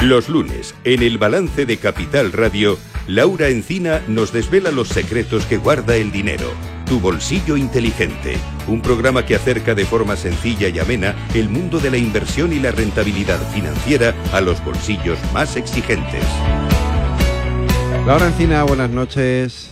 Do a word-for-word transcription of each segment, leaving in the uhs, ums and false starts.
Los lunes, en el balance de Capital Radio, Laura Encina nos desvela los secretos que guarda el dinero. Tu bolsillo inteligente, un programa que acerca de forma sencilla y amena el mundo de la inversión y la rentabilidad financiera a los bolsillos más exigentes. Laura Encina, buenas noches.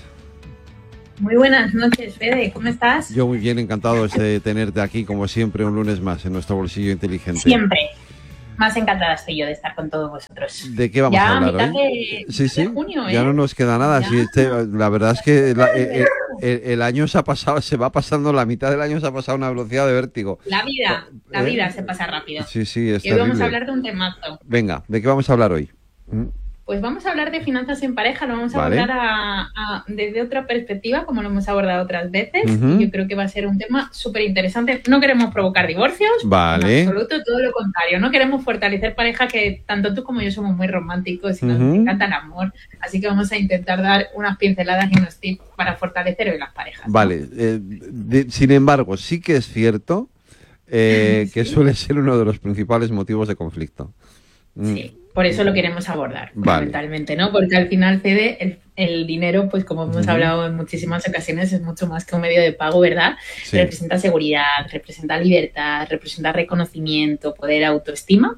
Muy buenas noches, Fede, ¿cómo estás? Yo muy bien, encantado de tenerte aquí, como siempre, un lunes más en nuestro bolsillo inteligente. Siempre. Más encantada estoy yo de estar con todos vosotros. ¿De qué vamos ya a hablar a mitad hoy? De, sí, sí, de junio, ya ¿eh? no nos queda nada. Sí, este, la verdad es que la, el, el, el año se ha pasado, se va pasando, la mitad del año se ha pasado a una velocidad de vértigo. La vida, la ¿Eh? vida se pasa rápido. Sí, sí, es Y hoy terrible. vamos a hablar de un temazo. Venga, ¿de qué vamos a hablar hoy? ¿Mm? Pues vamos a hablar de finanzas en pareja, lo vamos a Vale. abordar a, a, desde otra perspectiva, como lo hemos abordado otras veces. Uh-huh. Y yo creo que va a ser un tema súper interesante. No queremos provocar divorcios, Vale. en absoluto, todo lo contrario. No queremos fortalecer pareja, que tanto tú como yo somos muy románticos y nos Uh-huh. encanta el amor. Así que vamos a intentar dar unas pinceladas y unos tips para fortalecer hoy las parejas, ¿no? Vale, eh, de, sin embargo, sí que es cierto eh, que Sí. suele ser uno de los principales motivos de conflicto. Mm. Sí, por eso lo queremos abordar, Vale. fundamentalmente, ¿no? Porque al final, Fede, el, el dinero, pues como hemos Uh-huh. hablado en muchísimas ocasiones, es mucho más que un medio de pago, ¿verdad? Sí. Representa seguridad, representa libertad, representa reconocimiento, poder, autoestima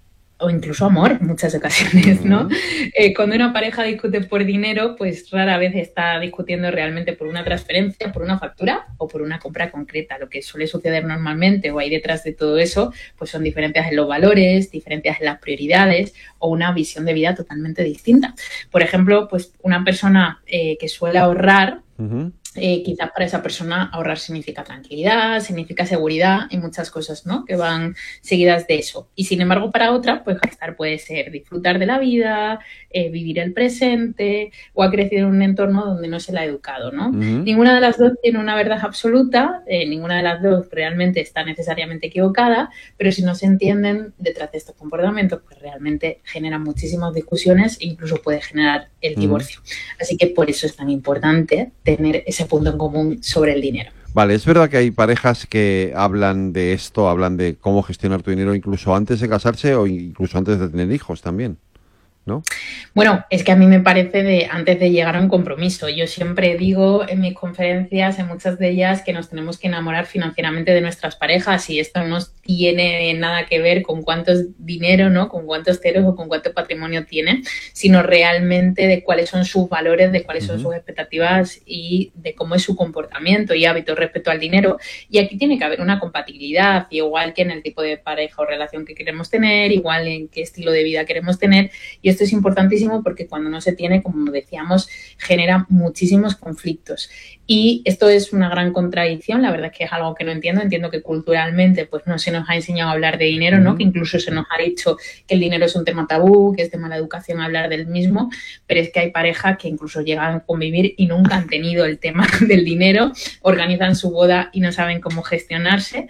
o incluso amor en muchas ocasiones, ¿no? Uh-huh. Eh, cuando una pareja discute por dinero, pues rara vez está discutiendo realmente por una transferencia, por una factura o por una compra concreta. Lo que suele suceder normalmente o hay detrás de todo eso, pues son diferencias en los valores, diferencias en las prioridades o una visión de vida totalmente distinta. Por ejemplo, pues una persona eh, que suele ahorrar, Uh-huh. Eh, quizás para esa persona ahorrar significa tranquilidad, significa seguridad y muchas cosas, ¿no? Que van seguidas de eso. Y sin embargo, para otra, pues gastar puede ser disfrutar de la vida, eh, vivir el presente o ha crecido en un entorno donde no se la ha educado, ¿no? Uh-huh. Ninguna de las dos tiene una verdad absoluta, eh, ninguna de las dos realmente está necesariamente equivocada, pero si no se entienden detrás de estos comportamientos, pues realmente generan muchísimas discusiones e incluso puede generar el divorcio. Uh-huh. Así que por eso es tan importante tener ese punto en común sobre el dinero. Vale, es verdad que hay parejas que hablan de esto, hablan de cómo gestionar tu dinero incluso antes de casarse o incluso antes de tener hijos también, ¿no? Bueno, es que a mí me parece de antes de llegar a un compromiso. Yo siempre digo en mis conferencias, en muchas de ellas, que nos tenemos que enamorar financieramente de nuestras parejas y esto no tiene nada que ver con cuánto dinero, ¿no? Con cuántos ceros o con cuánto patrimonio tienen, sino realmente de cuáles son sus valores, de cuáles son uh-huh. sus expectativas y de cómo es su comportamiento y hábitos respecto al dinero. Y aquí tiene que haber una compatibilidad, igual que en el tipo de pareja o relación que queremos tener, igual en qué estilo de vida queremos tener. Y esto es importantísimo porque cuando no se tiene, como decíamos, genera muchísimos conflictos. Y esto es una gran contradicción, la verdad es que es algo que no entiendo. Entiendo que culturalmente pues no se nos ha enseñado a hablar de dinero, ¿no? Que incluso se nos ha dicho que el dinero es un tema tabú, que es de mala educación hablar del mismo, pero es que hay parejas que incluso llegan a convivir y nunca han tenido el tema del dinero, organizan su boda y no saben cómo gestionarse.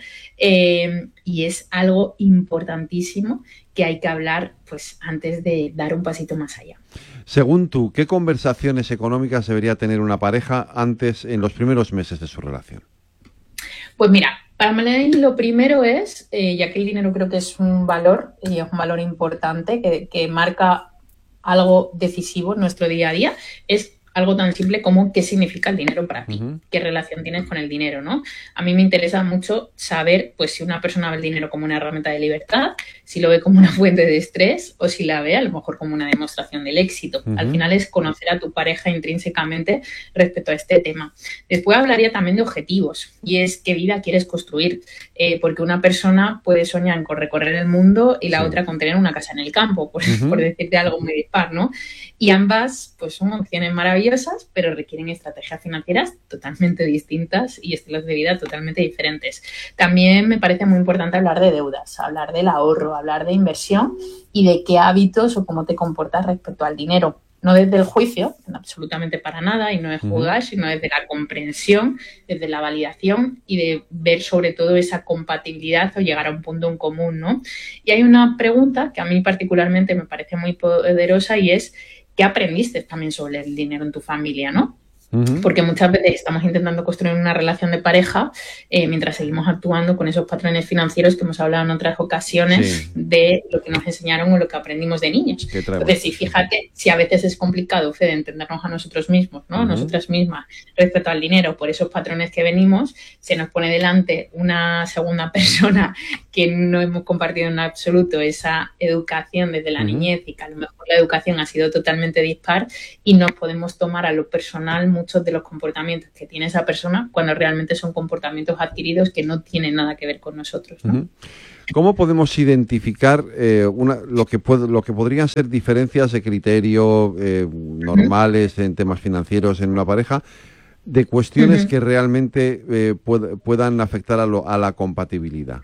Eh, y es algo importantísimo que hay que hablar pues antes de dar un pasito más allá. Según tú, ¿qué conversaciones económicas debería tener una pareja antes, en los primeros meses de su relación? Pues mira, para mí lo primero es, eh, ya que el dinero creo que es un valor, y es un valor importante que, que marca algo decisivo en nuestro día a día, es algo tan simple como qué significa el dinero para ti, uh-huh. qué relación tienes con el dinero, ¿no? A mí me interesa mucho saber pues si una persona ve el dinero como una herramienta de libertad, si lo ve como una fuente de estrés o si la ve a lo mejor como una demostración del éxito. Uh-huh. Al final es conocer a tu pareja intrínsecamente respecto a este tema. Después hablaría también de objetivos y es qué vida quieres construir, eh, porque una persona puede soñar con recorrer el mundo y la sí. otra con tener una casa en el campo, por, uh-huh. por decirte algo muy dispar, ¿no? Y ambas pues son opciones maravillosas, pero requieren estrategias financieras totalmente distintas y estilos de vida totalmente diferentes. También me parece muy importante hablar de deudas, hablar del ahorro, hablar de inversión y de qué hábitos o cómo te comportas respecto al dinero. No desde el juicio, absolutamente para nada, y no es juzgar, sino desde la comprensión, desde la validación y de ver sobre todo esa compatibilidad o llegar a un punto en común, ¿no? Y hay una pregunta que a mí particularmente me parece muy poderosa y es ¿qué aprendiste también sobre el dinero en tu familia, no? Uh-huh. Porque muchas veces estamos intentando construir una relación de pareja eh, mientras seguimos actuando con esos patrones financieros que hemos hablado en otras ocasiones Sí. de lo que nos enseñaron o lo que aprendimos de niños. ¿Qué traemos? Entonces, si fíjate, si a veces es complicado, Fede, entendernos a nosotros mismos, ¿no? Uh-huh. Nosotras mismas respecto al dinero por esos patrones que venimos, se nos pone delante una segunda persona que no hemos compartido en absoluto esa educación desde la Uh-huh. niñez y que a lo mejor la educación ha sido totalmente dispar y nos podemos tomar a lo personal muchos de los comportamientos que tiene esa persona cuando realmente son comportamientos adquiridos que no tienen nada que ver con nosotros, ¿no? Uh-huh. ¿Cómo podemos identificar eh, una, lo, que puede, lo que podrían ser diferencias de criterio eh, normales en temas financieros en una pareja de cuestiones Uh-huh. que realmente eh, pued, puedan afectar a, lo, a la compatibilidad?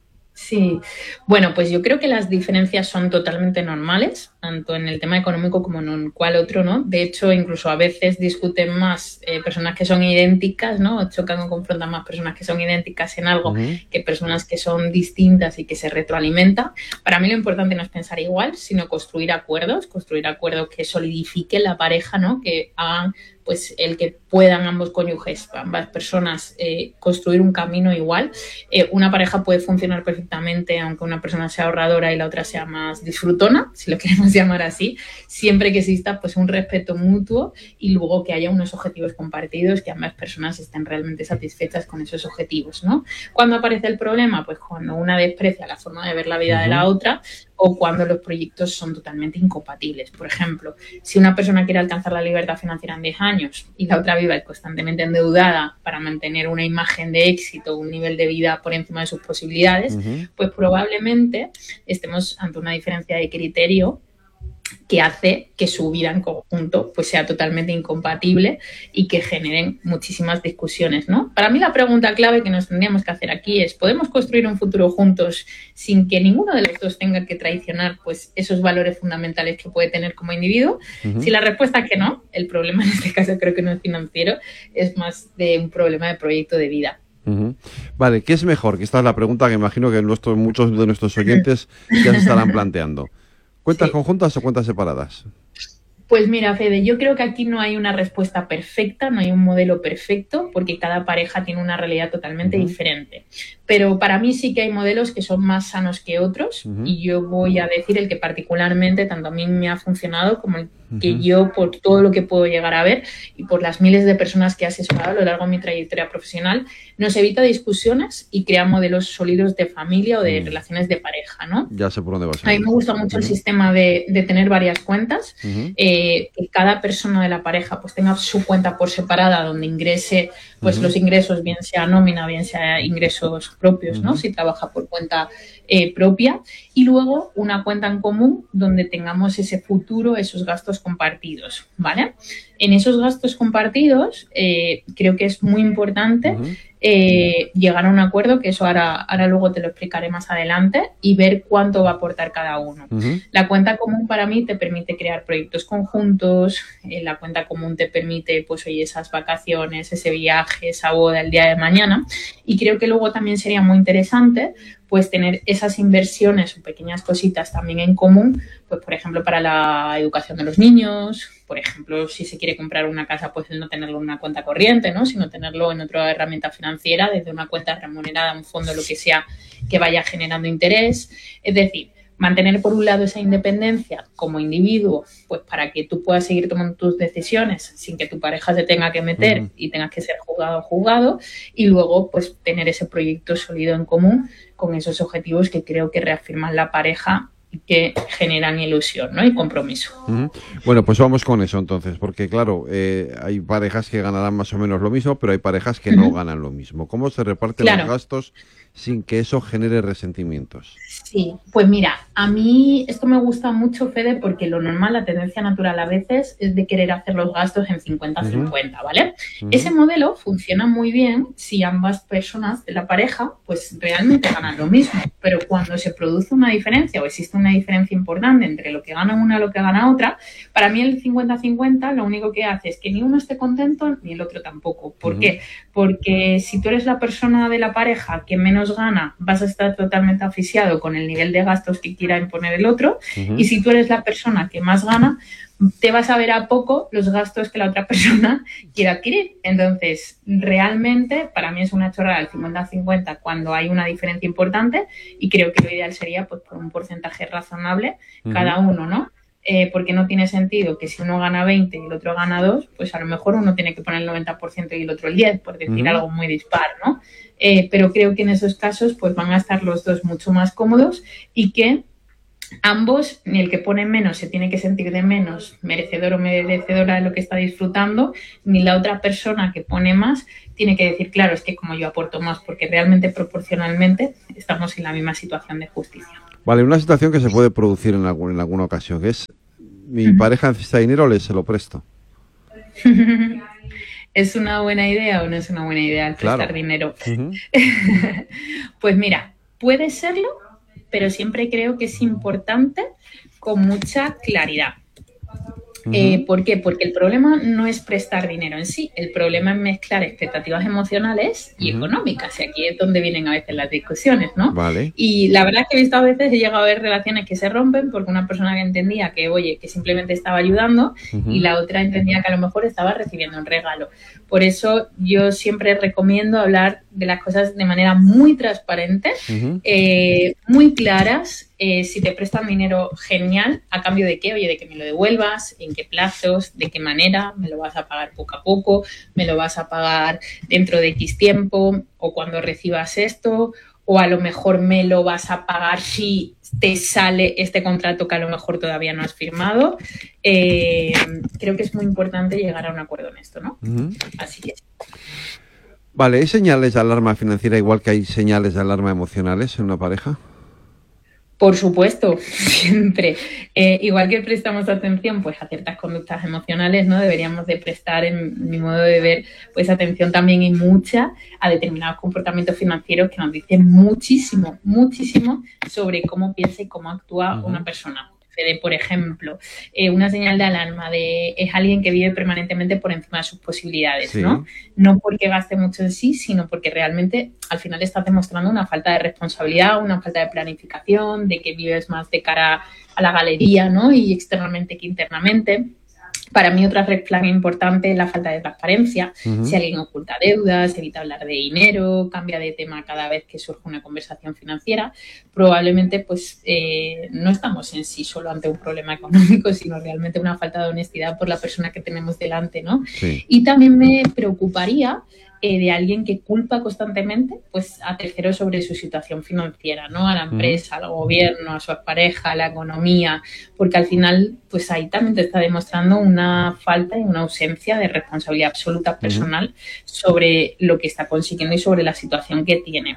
Sí, bueno, pues yo creo que las diferencias son totalmente normales, tanto en el tema económico como en cual otro, ¿no? De hecho, incluso a veces discuten más eh, personas que son idénticas, ¿no? O chocan o confrontan más personas que son idénticas en algo Uh-huh. que personas que son distintas y que se retroalimentan. Para mí lo importante no es pensar igual, sino construir acuerdos, construir acuerdos que solidifiquen la pareja, ¿no? Que hagan pues el que puedan ambos cónyuges, ambas personas, eh, construir un camino igual. Eh, una pareja puede funcionar perfectamente, aunque una persona sea ahorradora y la otra sea más disfrutona, si lo queremos llamar así, siempre que exista pues un respeto mutuo y luego que haya unos objetivos compartidos, que ambas personas estén realmente satisfechas con esos objetivos, ¿no? ¿Cuándo aparece el problema? Pues cuando una desprecia la forma de ver la vida uh-huh. de la otra, o cuando los proyectos son totalmente incompatibles. Por ejemplo, si una persona quiere alcanzar la libertad financiera en diez años y la otra vive constantemente endeudada para mantener una imagen de éxito, un nivel de vida por encima de sus posibilidades, uh-huh. pues probablemente estemos ante una diferencia de criterio que hace que su vida en conjunto pues sea totalmente incompatible y que generen muchísimas discusiones, ¿no? Para mí la pregunta clave que nos tendríamos que hacer aquí es: ¿podemos construir un futuro juntos sin que ninguno de los dos tenga que traicionar pues esos valores fundamentales que puede tener como individuo? Uh-huh. Si la respuesta es que no, el problema en este caso creo que no es financiero, es más de un problema de proyecto de vida. Uh-huh. Vale, ¿qué es mejor? Que esta es la pregunta que imagino que nuestros, muchos de nuestros oyentes ya se estarán planteando. ¿Cuentas sí. conjuntas o cuentas separadas? Pues mira, Fede, yo creo que aquí no hay una respuesta perfecta, no hay un modelo perfecto, porque cada pareja tiene una realidad totalmente uh-huh. diferente. Pero para mí sí que hay modelos que son más sanos que otros, uh-huh. y yo voy a decir el que particularmente tanto a mí me ha funcionado como el que uh-huh. yo, por todo lo que puedo llegar a ver y por las miles de personas que he asesorado a lo largo de mi trayectoria profesional, nos evita discusiones y crea modelos sólidos de familia o de uh-huh. relaciones de pareja, ¿no? Ya sé por dónde vas. A mí me gusta mucho uh-huh. el sistema de, de tener varias cuentas, uh-huh. eh, que cada persona de la pareja pues tenga su cuenta por separada donde ingrese pues uh-huh. los ingresos, bien sea nómina, bien sea ingresos propios, ¿no? Uh-huh. Si trabaja por cuenta eh, propia, y luego una cuenta en común donde tengamos ese futuro, esos gastos compartidos, ¿vale? En esos gastos compartidos eh, creo que es muy importante uh-huh. eh, llegar a un acuerdo, que eso ahora, ahora luego te lo explicaré más adelante, y ver cuánto va a aportar cada uno. Uh-huh. La cuenta común para mí te permite crear proyectos conjuntos, eh, la cuenta común te permite, pues oye, esas vacaciones, ese viaje, esa boda el día de mañana, y creo que luego también sería muy interesante pues tener esas inversiones o pequeñas cositas también en común, pues por ejemplo para la educación de los niños, por ejemplo si se quiere comprar una casa, pues no tenerlo en una cuenta corriente, ¿no? Sino tenerlo en otra herramienta financiera, desde una cuenta remunerada, un fondo, lo que sea, que vaya generando interés. Es decir, mantener por un lado esa independencia como individuo, pues para que tú puedas seguir tomando tus decisiones sin que tu pareja se tenga que meter uh-huh. y tengas que ser juzgado o juzgado, y luego pues tener ese proyecto sólido en común con esos objetivos que creo que reafirman la pareja y que generan ilusión, ¿no? Y compromiso. Uh-huh. Bueno, pues vamos con eso entonces, porque claro, eh, hay parejas que ganarán más o menos lo mismo, pero hay parejas que uh-huh. no ganan lo mismo. ¿Cómo se reparten claro. los gastos sin que eso genere resentimientos? Sí, pues mira, a mí esto me gusta mucho, Fede, porque lo normal, la tendencia natural a veces es de querer hacer los gastos en cincuenta cincuenta, uh-huh. ¿vale? Uh-huh. Ese modelo funciona muy bien si ambas personas de la pareja pues realmente ganan lo mismo, pero cuando se produce una diferencia o existe una diferencia importante entre lo que gana una y lo que gana otra, para mí el cincuenta cincuenta lo único que hace es que ni uno esté contento ni el otro tampoco. ¿Por uh-huh. qué? Porque si tú eres la persona de la pareja que menos gana, vas a estar totalmente asfixiado con el nivel de gastos que quiera imponer el otro. Uh-huh. Y si tú eres la persona que más gana, te vas a ver a poco los gastos que la otra persona quiere adquirir. Entonces, realmente, para mí es una chorrada el cincuenta cincuenta cuando hay una diferencia importante, y creo que lo ideal sería pues por un porcentaje razonable uh-huh. cada uno, ¿no? Eh, porque no tiene sentido que si uno gana veinte y el otro gana dos, pues a lo mejor uno tiene que poner el noventa por ciento y el otro el diez por ciento, por decir uh-huh. algo muy dispar, ¿no? Eh, pero creo que en esos casos pues van a estar los dos mucho más cómodos, y que ambos, ni el que pone menos se tiene que sentir de menos merecedor o merecedora de lo que está disfrutando, ni la otra persona que pone más tiene que decir, claro, es que como yo aporto más, porque realmente proporcionalmente estamos en la misma situación de justicia. Vale, una situación que se puede producir en, algún, en alguna ocasión, que es mi uh-huh. pareja necesita dinero, le se lo presto. ¿Es una buena idea o no es una buena idea el prestar claro. dinero? Uh-huh. Pues mira, puede serlo, pero siempre creo que es importante con mucha claridad. Uh-huh. Eh, ¿Por qué? Porque el problema no es prestar dinero en sí, el problema es mezclar expectativas emocionales y uh-huh. económicas, y aquí es donde vienen a veces las discusiones, ¿no? Vale. Y la verdad es que he visto a veces, he llegado a ver relaciones que se rompen porque una persona que entendía que, oye, que simplemente estaba ayudando uh-huh. y la otra entendía que a lo mejor estaba recibiendo un regalo. Por eso yo siempre recomiendo hablar de las cosas de manera muy transparente, uh-huh. eh, muy claras. Eh, si te prestan dinero, genial. ¿A cambio de qué? Oye, de que me lo devuelvas, en qué plazos, de qué manera, me lo vas a pagar poco a poco, me lo vas a pagar dentro de X tiempo, o cuando recibas esto, o a lo mejor me lo vas a pagar si te sale este contrato que a lo mejor todavía no has firmado. Eh, creo que es muy importante llegar a un acuerdo en esto, ¿no? Uh-huh. Así que vale, ¿hay señales de alarma financiera igual que hay señales de alarma emocionales en una pareja? Por supuesto, siempre. Eh, igual que prestamos atención pues a ciertas conductas emocionales, ¿no? Deberíamos de prestar, en mi modo de ver, pues atención también y mucha a determinados comportamientos financieros que nos dicen muchísimo, muchísimo sobre cómo piensa y cómo actúa uh-huh. una persona. De, por ejemplo, eh, una señal de alarma de es alguien que vive permanentemente por encima de sus posibilidades, sí. ¿no? No porque gaste mucho en sí, sino porque realmente al final estás demostrando una falta de responsabilidad, una falta de planificación, de que vives más de cara a la galería, ¿no? Y externamente que internamente. Para mí otra red flag importante es la falta de transparencia. Uh-huh. Si alguien oculta deudas, evita hablar de dinero, cambia de tema cada vez que surge una conversación financiera, probablemente pues eh, no estamos en sí solo ante un problema económico, sino realmente una falta de honestidad por la persona que tenemos delante, ¿no? Sí. Y también me preocuparía eh, de alguien que culpa constantemente pues a terceros sobre su situación financiera, ¿no? A la empresa, al gobierno, a su pareja, a la economía, porque al final pues ahí también te está demostrando una falta y una ausencia de responsabilidad absoluta personal uh-huh. sobre lo que está consiguiendo y sobre la situación que tiene.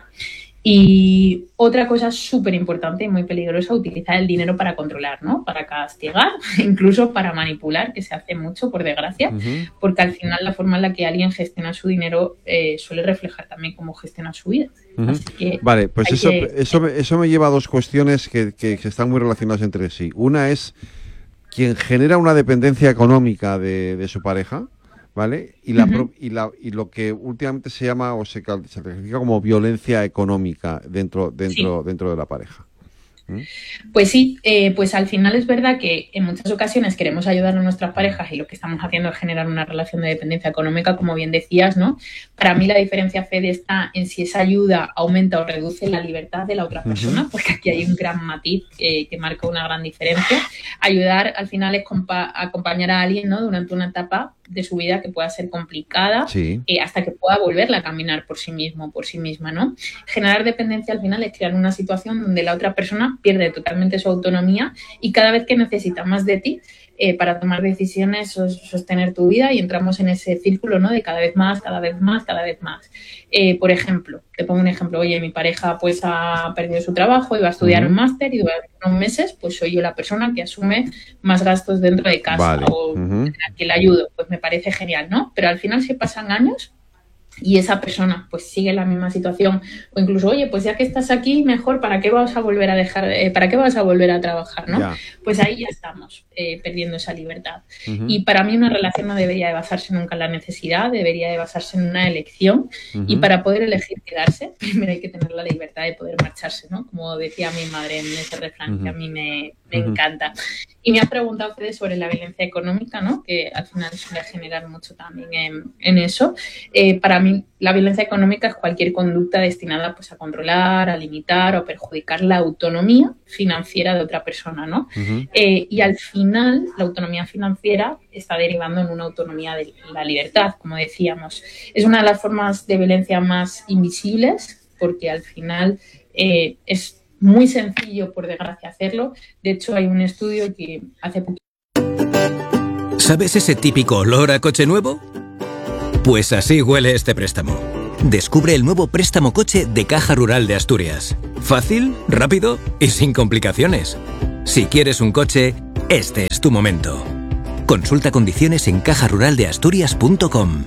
Y otra cosa súper importante y muy peligrosa, utilizar el dinero para controlar, ¿no? Para castigar, incluso para manipular, que se hace mucho, por desgracia, uh-huh. porque al final la forma en la que alguien gestiona su dinero eh, suele reflejar también cómo gestiona su vida. Uh-huh. Así que vale, pues eso, que... eso, eso me lleva a dos cuestiones que, que, que están muy relacionadas entre sí. Una es quien genera una dependencia económica de, de su pareja, ¿vale? Y, la, uh-huh. y, la, y lo que últimamente se llama o se, se califica como violencia económica dentro, dentro, sí. dentro de la pareja. ¿Mm? Pues sí, eh, pues al final es verdad que en muchas ocasiones queremos ayudar a nuestras parejas y lo que estamos haciendo es generar una relación de dependencia económica, como bien decías, ¿no? Para mí la diferencia, Fede, está en si esa ayuda aumenta o reduce la libertad de la otra persona, uh-huh. porque aquí hay un gran matiz eh, que marca una gran diferencia. Ayudar al final es compa- acompañar a alguien, ¿no? Durante una etapa de su vida que pueda ser complicada, sí. eh, hasta que pueda volverla a caminar por sí mismo, por sí misma, ¿no? Generar dependencia al final es crear una situación donde la otra persona pierde totalmente su autonomía y cada vez que necesita más de ti eh, para tomar decisiones, sostener tu vida, y entramos en ese círculo, ¿no? De cada vez más, cada vez más, cada vez más. Eh, por ejemplo, te pongo un ejemplo, oye, mi pareja pues ha perdido su trabajo y va a estudiar uh-huh. un máster y durante unos meses pues soy yo la persona que asume más gastos dentro de casa, vale. o uh-huh. a quien le ayudo, pues me parece genial, ¿no? Pero al final si pasan años, y esa persona pues sigue en la misma situación, o incluso, oye, pues ya que estás aquí, mejor, ¿para qué vas a volver a dejar, eh, para qué vas a volver a trabajar, ¿no? Yeah. Pues ahí ya estamos eh, perdiendo esa libertad. Uh-huh. Y para mí una relación no debería de basarse nunca en la necesidad, debería de basarse en una elección, uh-huh. y para poder elegir quedarse, primero hay que tener la libertad de poder marcharse, ¿no? Como decía mi madre en ese refrán, uh-huh. que a mí me, me uh-huh. encanta. Y me ha preguntado ustedes sobre la violencia económica, ¿no? Que al final suele generar mucho también en, en eso. Eh, para mí la violencia económica es cualquier conducta destinada pues, a controlar, a limitar o perjudicar la autonomía financiera de otra persona, ¿no? Uh-huh. Eh, y al final la autonomía financiera está derivando en una autonomía de la libertad, como decíamos. Es una de las formas de violencia más invisibles porque al final eh, es muy sencillo, por desgracia, hacerlo. De hecho, hay un estudio que hace poquito... ¿Sabes ese típico olor a coche nuevo? Pues así huele este préstamo. Descubre el nuevo préstamo coche de Caja Rural de Asturias. Fácil, rápido y sin complicaciones. Si quieres un coche, este es tu momento. Consulta condiciones en caja rural de asturias punto com.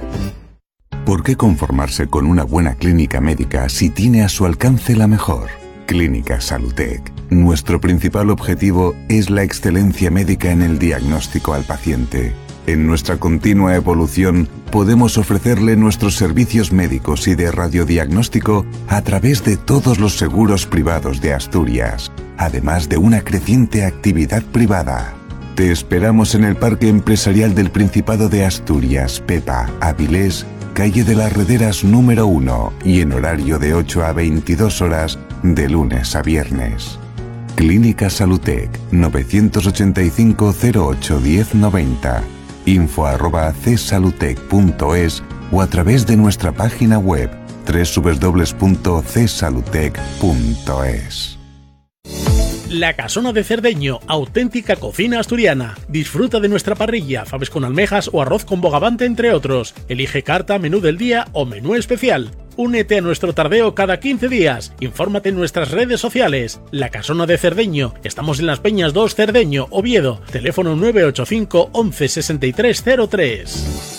¿Por qué conformarse con una buena clínica médica si tiene a su alcance la mejor? Clínica Salutec. Nuestro principal objetivo es la excelencia médica en el diagnóstico al paciente. En nuestra continua evolución, podemos ofrecerle nuestros servicios médicos y de radiodiagnóstico a través de todos los seguros privados de Asturias, además de una creciente actividad privada. Te esperamos en el Parque Empresarial del Principado de Asturias, Pepa, Avilés, calle de las Rederas número uno y en horario de ocho a veintidós horas de lunes a viernes. Clínica Salutec novecientos ochenta y cinco cero ocho diez noventa, info arroba csalutec punto es o a través de nuestra página web doble u doble u doble u punto c salutec punto es. La Casona de Cerdeño, auténtica cocina asturiana. Disfruta de nuestra parrilla, faves con almejas o arroz con bogavante, entre otros. Elige carta, menú del día o menú especial. Únete a nuestro tardeo cada quince días. Infórmate en nuestras redes sociales. La Casona de Cerdeño. Estamos en Las Peñas dos, Cerdeño, Oviedo. Teléfono nueve ocho cinco once sesenta y tres cero tres.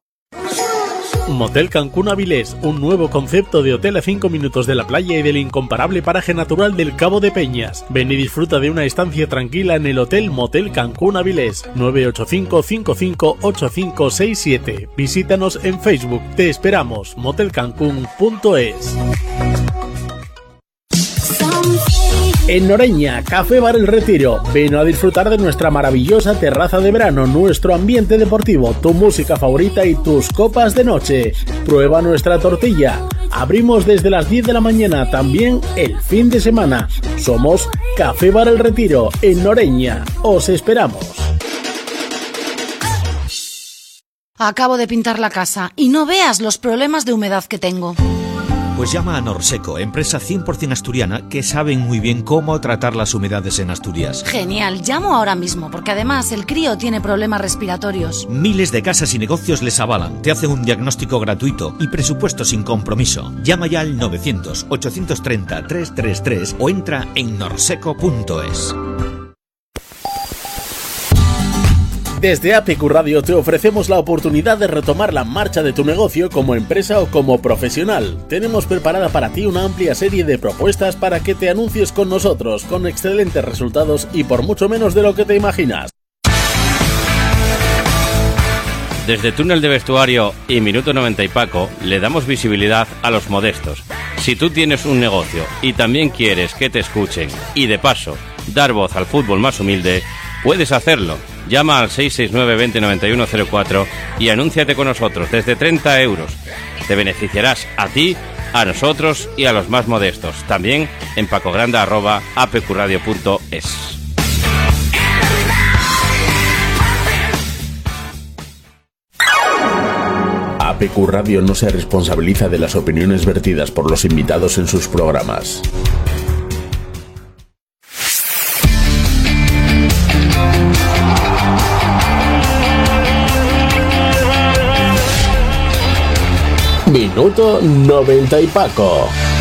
Motel Cancún Avilés, un nuevo concepto de hotel a cinco minutos de la playa y del incomparable paraje natural del Cabo de Peñas. Ven y disfruta de una estancia tranquila en el Hotel Motel Cancún Avilés. nueve ocho cinco cinco cinco ocho cinco seis siete. Visítanos en Facebook. Te esperamos. motel cancún punto es. En Noreña, Café Bar El Retiro. Ven a disfrutar de nuestra maravillosa terraza de verano, nuestro ambiente deportivo, tu música favorita y tus copas de noche. Prueba nuestra tortilla. Abrimos desde las diez de la mañana, también el fin de semana. Somos Café Bar El Retiro, en Noreña. Os esperamos. Acabo de pintar la casa y no veas los problemas de humedad que tengo. Pues llama a Norseco, empresa cien por ciento asturiana que saben muy bien cómo tratar las humedades en Asturias. Genial, llamo ahora mismo, porque además el crío tiene problemas respiratorios. Miles de casas y negocios les avalan, te hacen un diagnóstico gratuito y presupuesto sin compromiso. Llama ya al novecientos ochocientos treinta trescientos treinta y tres o entra en norseco punto es. Desde A P Q Radio te ofrecemos la oportunidad de retomar la marcha de tu negocio como empresa o como profesional. Tenemos preparada para ti una amplia serie de propuestas para que te anuncies con nosotros, con excelentes resultados y por mucho menos de lo que te imaginas. Desde Túnel de Vestuario y Minuto noventa y Paco le damos visibilidad a los modestos. Si tú tienes un negocio y también quieres que te escuchen y de paso dar voz al fútbol más humilde, puedes hacerlo. Llama al seis seis nueve veinte noventa y uno cero cuatro y anúnciate con nosotros desde treinta euros. Te beneficiarás a ti, a nosotros y a los más modestos. También en pacogranda arroba apqradio punto es. A P Q Radio no se responsabiliza de las opiniones vertidas por los invitados en sus programas. Minuto noventa y Paco.